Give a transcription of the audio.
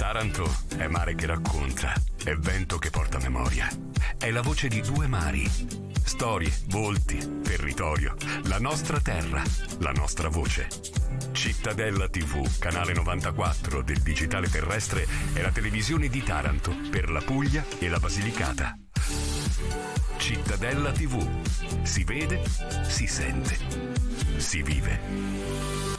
Taranto è mare che racconta, è vento che porta memoria, è la voce di due mari. Storie, volti, territorio, la nostra terra, la nostra voce. Cittadella TV, canale 94 del digitale terrestre, è la televisione di Taranto per la Puglia e la Basilicata. Cittadella TV. Si vede, si sente, si vive.